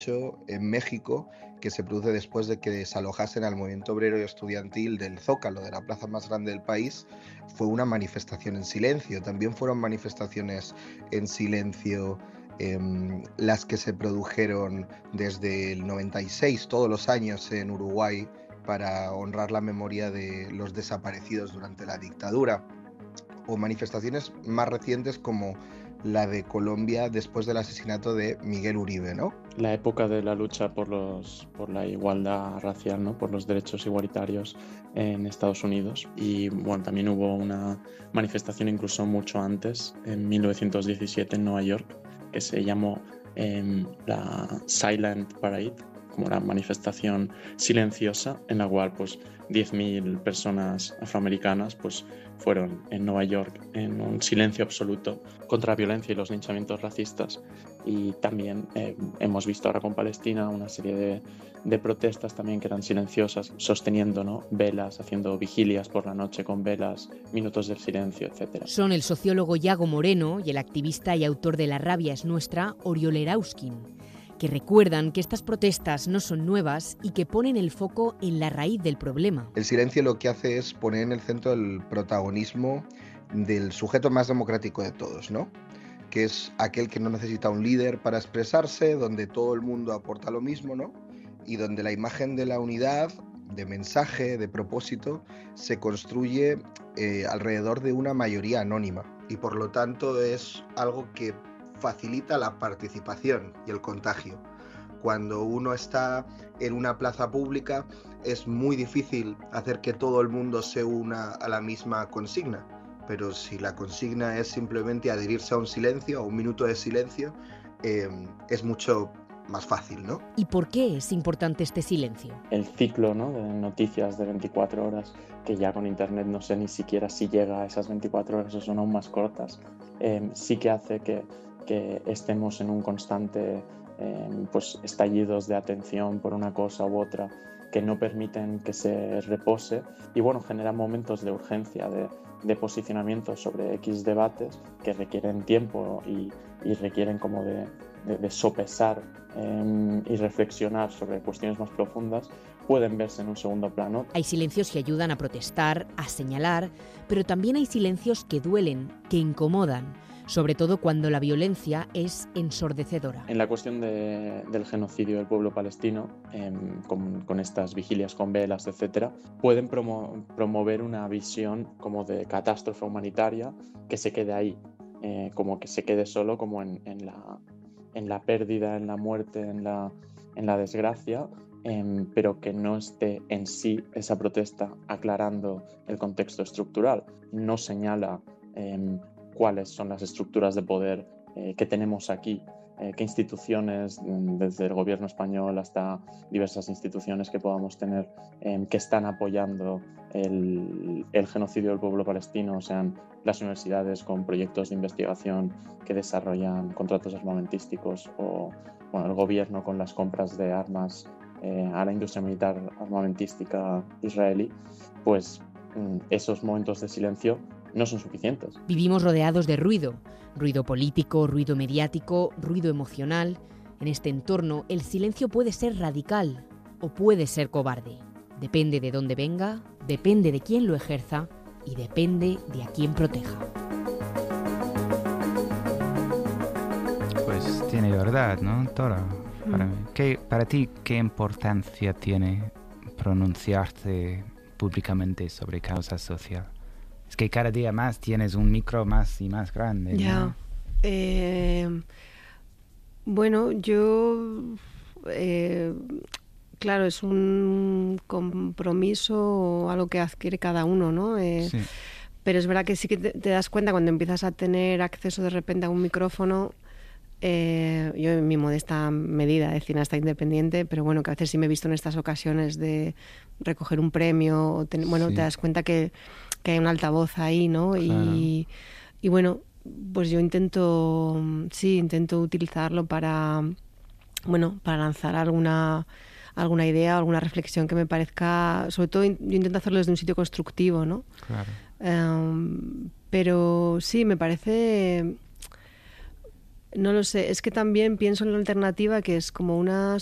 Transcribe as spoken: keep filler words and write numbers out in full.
en México, que se produce después de que desalojasen al movimiento obrero y estudiantil del Zócalo, de la plaza más grande del país, fue una manifestación en silencio. También fueron manifestaciones en silencio eh, las que se produjeron desde el noventa y seis, todos los años en Uruguay, para honrar la memoria de los desaparecidos durante la dictadura, o manifestaciones más recientes como la de Colombia después del asesinato de Miguel Uribe, ¿no? La época de la lucha por, los, por la igualdad racial, ¿no? Por los derechos igualitarios en Estados Unidos. Y bueno, también hubo una manifestación incluso mucho antes, en mil novecientos diecisiete en Nueva York, que se llamó eh, la Silent Parade, como la manifestación silenciosa, en la cual pues diez mil personas afroamericanas pues fueron en Nueva York en un silencio absoluto contra la violencia y los linchamientos racistas. Y también eh, hemos visto ahora con Palestina una serie de, de protestas también que eran silenciosas, sosteniendo, ¿no?, velas, haciendo vigilias por la noche con velas, minutos del silencio, etcétera. Son el sociólogo Yago Moreno y el activista y autor de La rabia es nuestra, Oriol Erauskin, que recuerdan que estas protestas no son nuevas y que ponen el foco en la raíz del problema. El silencio lo que hace es poner en el centro el protagonismo del sujeto más democrático de todos, ¿no? Que es aquel que no necesita un líder para expresarse, donde todo el mundo aporta lo mismo, ¿no? Y donde la imagen de la unidad, de mensaje, de propósito, se construye eh, alrededor de una mayoría anónima. Y por lo tanto es algo que facilita la participación y el contagio. Cuando uno está en una plaza pública es muy difícil hacer que todo el mundo se una a la misma consigna, pero si la consigna es simplemente adherirse a un silencio, a un minuto de silencio, eh, es mucho más fácil, ¿no? ¿Y por qué es importante este silencio? El ciclo, ¿no?, de noticias de veinticuatro horas, que ya con internet no sé ni siquiera si llega a esas veinticuatro horas o son aún más cortas, eh, sí que hace que que estemos en un constante eh, pues, estallidos de atención por una cosa u otra que no permiten que se repose y bueno, generan momentos de urgencia, de, de posicionamiento sobre X debates que requieren tiempo y, y requieren como de, de, de sopesar eh, y reflexionar sobre cuestiones más profundas, pueden verse en un segundo plano. Hay silencios que ayudan a protestar, a señalar, pero también hay silencios que duelen, que incomodan, sobre todo cuando la violencia es ensordecedora. En la cuestión de, del genocidio del pueblo palestino, eh, con, con estas vigilias con velas, etcétera, pueden promo, promover una visión como de catástrofe humanitaria que se quede ahí, eh, como que se quede solo como en, en, la, en la pérdida, en la muerte, en la, en la desgracia, eh, pero que no esté en sí esa protesta aclarando el contexto estructural. No señala eh, cuáles son las estructuras de poder eh, que tenemos aquí, eh, qué instituciones, desde el gobierno español hasta diversas instituciones que podamos tener, eh, que están apoyando el, el genocidio del pueblo palestino, sean las universidades con proyectos de investigación que desarrollan contratos armamentísticos o bueno, el gobierno con las compras de armas eh, a la industria militar armamentística israelí, pues mm, esos momentos de silencio no son suficientes. Vivimos rodeados de ruido, ruido político, ruido mediático, ruido emocional. En este entorno, el silencio puede ser radical o puede ser cobarde. Depende de dónde venga, depende de quién lo ejerza y depende de a quién proteja. Pues tiene verdad, ¿no, Tora? Para, mí. ¿Qué, para ti, ¿qué importancia tiene pronunciarte públicamente sobre causa social? Es que cada día más tienes un micro más y más grande, ¿no? Ya. Eh, bueno, yo... Eh, claro, es un compromiso a lo que adquiere cada uno, ¿no? Eh, sí. Pero es verdad que sí que te, te das cuenta cuando empiezas a tener acceso de repente a un micrófono. Eh, yo en mi modesta medida de cineasta independiente, pero bueno, que a veces sí me he visto en estas ocasiones de recoger un premio, o ten, bueno, sí. Te das cuenta que, que hay un altavoz ahí, ¿no? Claro. Y, y bueno, pues yo intento, sí, intento utilizarlo para, bueno, para lanzar alguna, alguna idea, alguna reflexión que me parezca, sobre todo yo intento hacerlo desde un sitio constructivo, ¿no? Claro. Um, pero sí, me parece... No lo sé, es que también pienso en la alternativa, que es como una